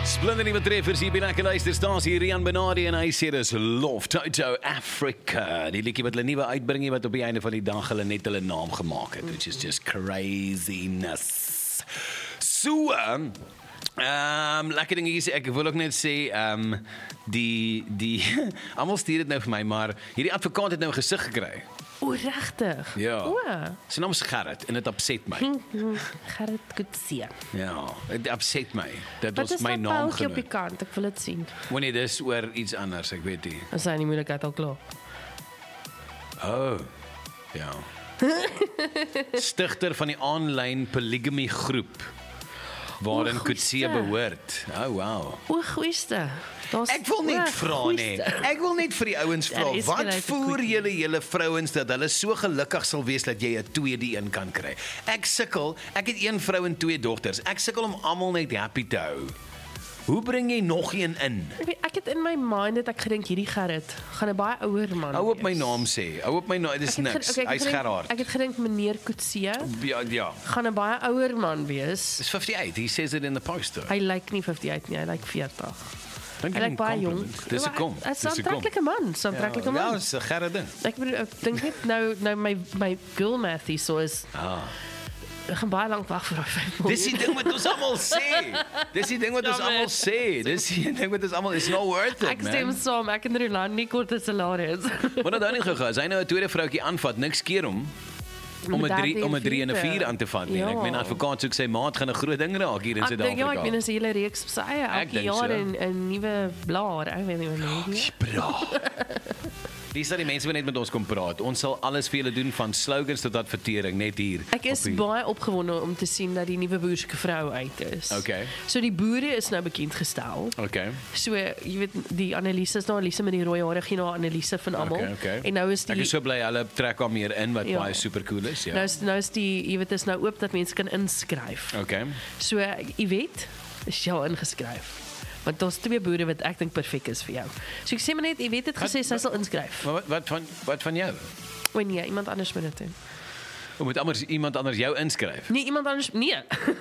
Splendid nuwe treffers hier by Lekker Luisterstasie, Rian Benardi en hy sê dis Love Toto Africa. Die liedjie wat hulle nuwe uitbring wat op die einde van die dag hulle net hulle naam gemaak het, which is just craziness. So, lekker dingetjies, ek wil ook net sê, die almal stuur dit nou vir my, maar hierdie advokaat het nou 'n gesig gekry. O, regtig? Ja. O. Sy naam is Gerrit en dit upset my. Gerrit Kutsie. Ja, dit upset my. Dit Wat was is my dat naam paaltjie op die genoem. kant? Ek wil dit sien. Wanneer dis oor iets anders, ek weet nie. Is hy die moeilikheid al klaar? Oh, ja. Stigter van die aanlyn polygamy groep waarin O, Kutsie goeie. behoort. Oh, wow. O, goeiste. Ek wil net vra nee. Ek wil net vir die ouens vra, Daar is wat gelyk 'n voer goeie. julle vrouens dat hulle so gelukkig sal wees dat jy 'n tweede een kan kry? Ek sukkel, ek het 1 vrou en 2 dogters. Ek sukkel om almal net happy te hou. Hoe bring jy nog een in? Ek het in my mind dat ek gedink hierdie Gerrit gaan 'n baie ouer man Hou op my wees. naam sê. Hou op my naam, dis niks. Okay, Hy's Gerard. Ek het gedink meneer Kutsie Ja. gaan 'n baie ouer man wees. Dis 58. He says it in the poster. Hy lyk nie 58 nie, hy lyk 40. Dink Hy jy lyk baie jong. Dis 'n kom. Hy's 'n aantreklike man, so 'n aantreklike Ja, man. dis 'n gerre ding. Ek bedoel, ek dink net nou my girl math hier so is. Ek gaan baie lank wag vir daai 5 miljoen. Dis die ding wat ons almal sê. Dis die ding wat ons almal sê. Dis die ding wat ons almal, it's not worth it, Ek stem man. saam, ek en Roland nie kort 'n salaris. Maar dan nie gou, as hy nou 'n tweede vroutjie aanvat, niks keer hom om 'n 3 en 'n 4 aan te vat nie. Ja. Ek meen advokaat soek sy maat gaan 'n groot ding raak hier in Ek dink ja, ek Suid-Afrika. meen as jy hele reeks op sy eie Ek elke dink jaar so. 'n nuwe blaar, ek weet nie wat nie. Dis dat die mense wat net met ons kom praat. Ons sal alles vir julle doen van slogans tot advertering net hier. Ek is op die- baie opgewonde om te sien dat die nuwe boerse vrou uit is. Okay. So die boere is nou bekend gestel. Okay. So jy weet die Annelise is nou Annelise met die rooi hare, geen Annelise van almal. Okay. En nou is die Ek is so bly hulle trek hom meer in wat Ja. baie super cool is, ja. nou is die jy weet is nou oop dat mense kan inskryf. Okay. So jy weet, is jy al ingeskryf. Want daar's 2 boere wat ek dink perfek is vir jou. So ek sê maar net, jy weet dit gesê sy sal inskryf. Maar wat van jou? O nee, iemand anders moet dit doen. Of moet iemand anders jou inskryf? Nee, iemand anders nee.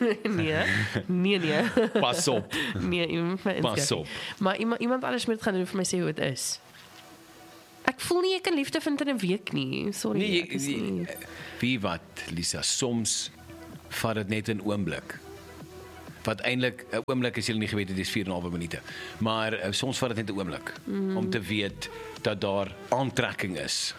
nee. Pas op. Nee, iemand moet my inskryf. Pas op. Maar iemand anders moet gaan doen vir my sê hoe dit is. Ek voel nie ek kan liefde vind in 'n week nie. Sorry. Nee, ek is nie. wie wat, Lisa, soms vat dit net 'n oomblik. Wat eintlik 'n oomblik as jy nie geweet het dis 4,5 minute. Maar soms vat dit net 'n oomblik om te weet dat daar aantrekking is.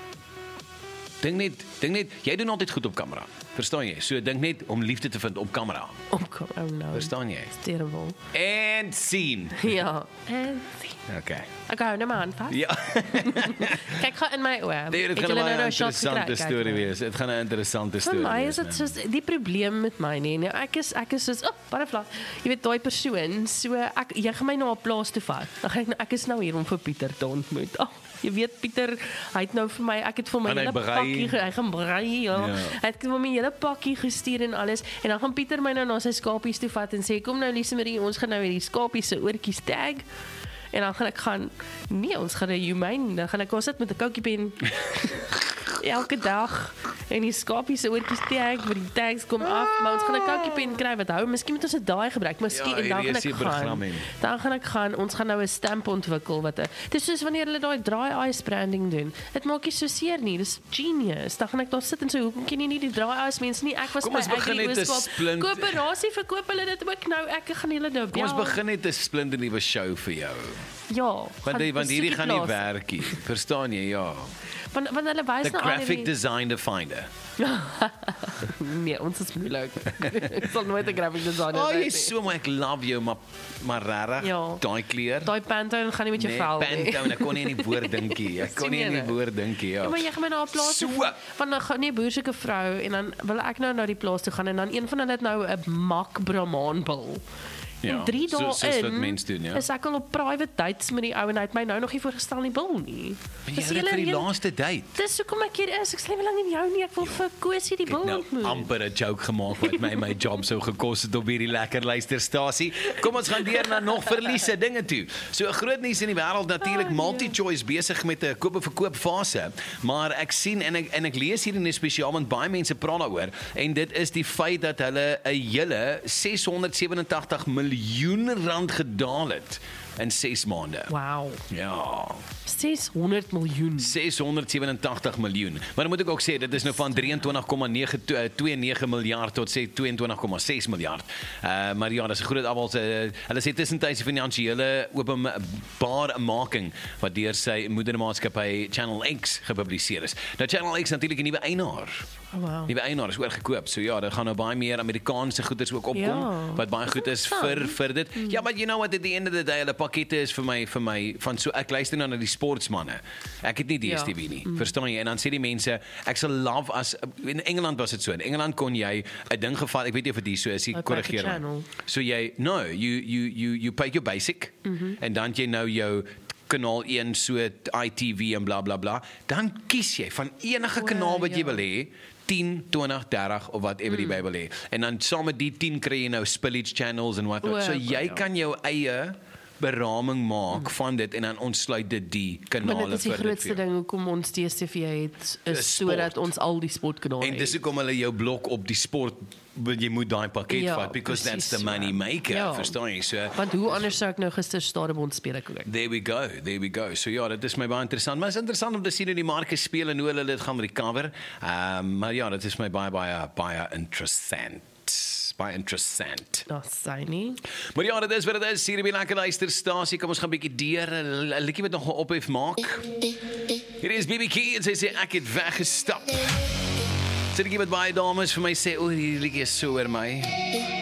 Dink net, jy doen altyd goed op kamera. Verstaan jy? So dink net om liefde te vind op kamera. Opkom, oh no. Verstaan jy? Terrible. And scene. Ja. En Okay. ek hou nou maar aan vas. Ja. Kyk gou in my oë. Nee, dit Het gaan julle nou 'n nou 'n shot interessante gekry? Kyk storie nou. wees. Dit gaan 'n interessante Vir storie my wees. is dit soos die probleem met my nee. Ek is soos butterfly. Jy weet daai persoon, so jy gaan my na 'n plaas toe vat. Dan gaan ek is nou hier om vir Pieter te ontmoet. Jy weet Pieter, hy het nou vir my, ek het vir my Gaan hy hele brei? pakkie, hy gaan brei, ja. Ja. Hy het vir my hele pakkie gestuur en alles en dan gaan Pieter my nou na sy skapies toe vat en sê kom nou Lise Marie, ons gaan nou hierdie skapies se oortjies tag. En dan gaan ek nee, ons gaan 'n humane, dan gaan ek sit met 'n kookiepen elke dag en die skapies se oortjies tag, maar die tags kom af, maar ons gaan 'n kookiepen kry wat hou. Miskien moet ons dit daai gebruik, miskien Ja, en dan hierdie gaan is die ek program gaan. in. Dan gaan ek ons gaan nou 'n stamp ontwikkel wat dis soos wanneer hulle daai dry ice branding doen. Dit maak nie so seer nie, dis genius. Dan gaan ek daar sit en sê hoekom ken jy nie die dry ice mense nie? Ek was Kom by ons begin net 'n splint- Koöperasie verkoop hulle dit ook nou. Ek gaan julle nou Kom ons bel. begin net 'n splinte nuwe show vir jou. Ja, Want hierdie gaan nie plaas. werk nie. Verstaan jy? Ja. Want hulle wys The nou al graphic designer finder. Nee, ons is moeilik. Ek sal nooit 'n graphic designer Oh, wees jy is so maar ek love jou, maar regtig. Ja. Daai kleur. Daai Pantone gaan nie met jou vel nie. Pantone, ek kon nie in die woord dinkie. Ek kon nie in die woord dinkie, ja. Ja, maar jy gaan my na 'n plaas So. toe- want dan gaan nie 'n boerse vrou en dan wil ek nou na die plaas toe gaan en dan een van hulle het nou 'n mak brahmaanbil. Ja, En 3 dae soos wat mense doen, ja. is ek al op private dates met die ou en hy het my nou nog nie voorgestel in die bil nie. Maar Dis jy het vir die hele- laaste date. Dis hoekom ek hier is. Ek sê nie lank in jou nie. Ek wil vir Kosie die bil Nou, ontmoet. amper 'n joke gemaak wat my job sou gekos het op hierdie lekker luisterstasie. Kom ons gaan deur na nog verliese dinge toe. So 'n groot nuus in die wêreld natuurlik MultiChoice besig met 'n koop en verkoop fase, maar ek sien en ek lees hier in 'n spesiaal want baie mense praat daaroor en dit is die feit dat hulle 'n hele 687 miljoen miljoen rand gedaal het in 6 maande. Wow. Ja, 600 miljoen. 687 miljoen. Maar dan moet ek ook sê, dit is nou van 23,29 miljard tot sê 22,6 miljard. Maar ja, dis 'n groot afval. Hulle sê tussentydse finansiële openbaarmaking wat deur sy moedermaatskappy Channel X gepubliseer is. Nou Channel X natuurlik 'n nuwe eienaar. Oh, wow. Nuwe eienaar is oorgekoop. So ja, daar gaan nou baie meer Amerikaanse goederes ook opkom Ja, wat baie goed is vir dit. Ja, but you know what, at the end of the day, hulle pakkette is vir my van so ek luister nou na die sportsmanne. Ek het nie DStv nie. Verstaan jy? En dan sê die mense, ek sal love as in Engeland was dit so. In Engeland kon jy 'n ding gevat, ek weet nie of dit so is, jy korrigeer my. So jy you pay your basic en dan jy nou jou kanaal 1 so ITV en bla bla bla, dan kies jy van enige kanaal wat jy wil hê, 10, 20, 30 of whatever die by wil hê. En dan saam met die 10 kry jy nou spillage channels en wat ook. So jy kan jou eie beraming maak van dit en dan ontsluit dit die kanale Maar dit is die vir dit grootste vir jou. ding hoekom ons DStv het, Is is sport. sodat ons al die sportkanale En dis hoekom hulle jou blok op die sport, jy moet daai pakket Ja, vat, because precies, that's the money maker, ja. verstaan jy? So, Want hoe anders sou ek nou gister Stadebond speel kyk? there we go. So ja, dit is my baie interessant. Maar is interessant om te sien hoe die marke speel en hoe hulle dit gaan recover. Maar ja, dit is my baie interessant. Baie interessant. Dat sy nie. Maar ja, dit is wat dit is. Hier by Lekker Luisterstasie. Kom ons gaan 'n bietjie deur. 'n Liedjie wat nog ophef maak. Hier is BB Key en sy sê ek het weggestap. Sy het baie dames vir my sê, o, hierdie liedjie is so oor my.